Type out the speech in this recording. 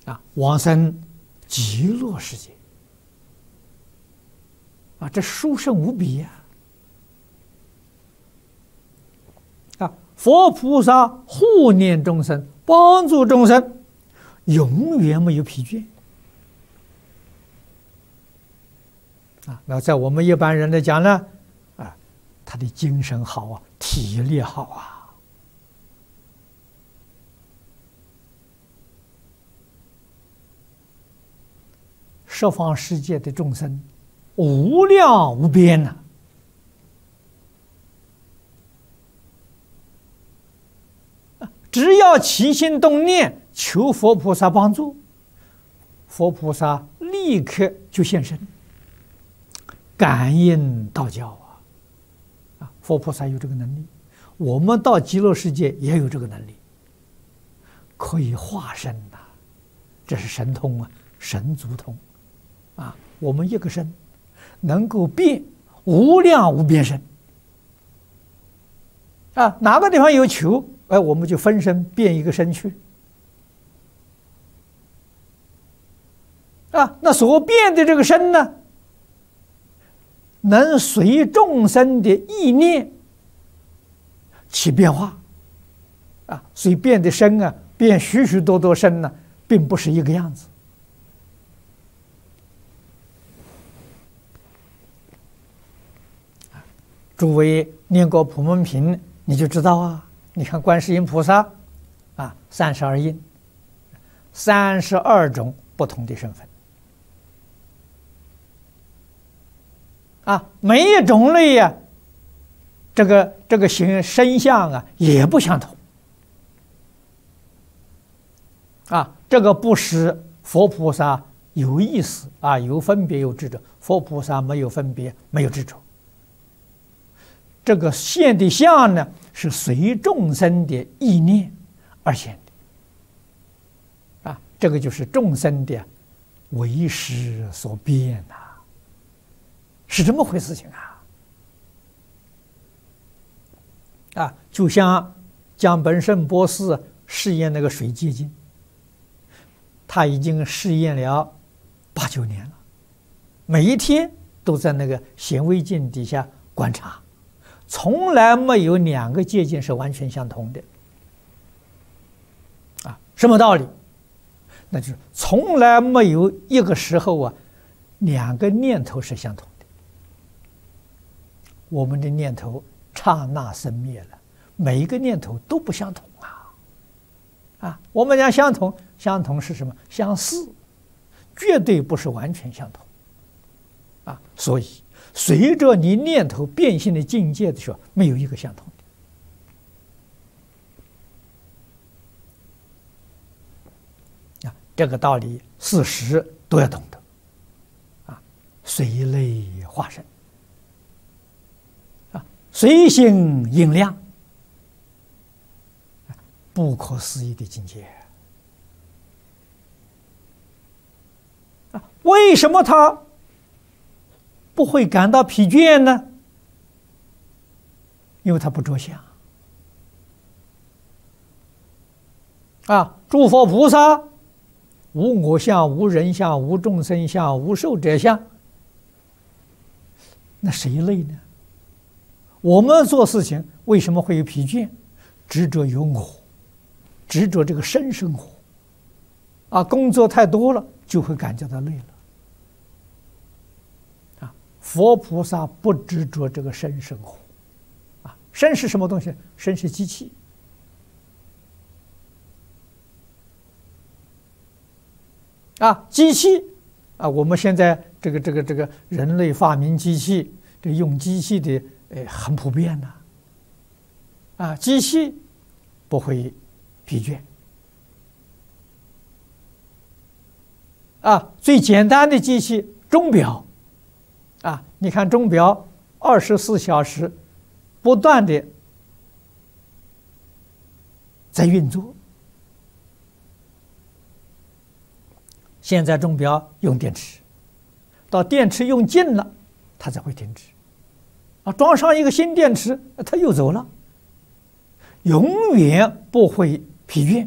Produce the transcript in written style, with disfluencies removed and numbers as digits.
往生极乐世界这殊胜无比佛菩萨护念众生，帮助众生，永远没有疲倦那在我们一般人来讲呢他的精神好体力好十方世界的众生无量无边只要起心动念求佛菩萨帮助，佛菩萨立刻就现身，感应道教佛菩萨有这个能力，我们到极乐世界也有这个能力，可以化身这是神通神足通我们一个身能够变无量无边身哪个地方有求我们就分身变一个身去那所变的这个身呢，能随众生的意念起变化所以变的身变许许多多身并不是一个样子诸位念过普门品你就知道你看观世音菩萨32应32种不同的身份每一种类这个身相也不相同这个不是佛菩萨有意思有分别有执着，佛菩萨没有分别没有执着，这个现的相呢是随众生的意念而现的这个就是众生的为识所变是这么回事情就像江本胜博士试验那个水结晶，他已经试验了8、9年了，每一天都在那个显微镜底下观察，从来没有2个结晶是完全相同的什么道理？那就是从来没有一个时候2个念头是相同的。我们的念头刹那生灭了，每一个念头都不相同我们讲相同，相同是什么？相似，绝对不是完全相同所以随着你念头变现的境界的时候，没有一个相同的这个道理事实都要懂得随类化身随性应量，不可思议的境界为什么他不会感到疲倦呢？因为他不着相诸佛菩萨无我相、无人相、无众生相、无寿者相，那谁累呢？我们做事情为什么会有疲倦？执着有我，执着这个身生活工作太多了就会感觉到累了佛菩萨不执着这个身生活身是什么东西？身是机器机器我们现在这个人类发明机器，这用机器的很普遍机器不会疲倦最简单的机器钟表你看钟表24小时不断的在运作，现在钟表用电池，到电池用尽了它才会停止装上一个新电池它又走了，永远不会疲倦